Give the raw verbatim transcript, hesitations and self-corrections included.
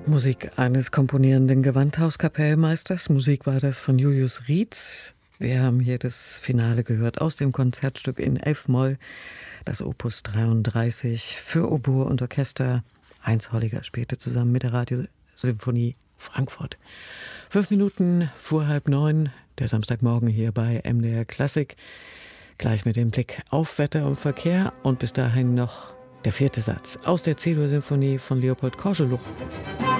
Musik eines komponierenden Gewandhauskapellmeisters. Musik war das von Julius Rietz. Wir haben hier das Finale gehört aus dem Konzertstück in F-Moll, das Opus dreiunddreißig für Oboe und Orchester. Heinz Holliger spielte zusammen mit der Radiosymphonie Frankfurt. Fünf Minuten vor halb neun, der Samstagmorgen hier bei M D R Klassik. Gleich mit dem Blick auf Wetter und Verkehr und bis dahin noch der vierte Satz aus der C-Dur-Symphonie von Leopold Koschelluch.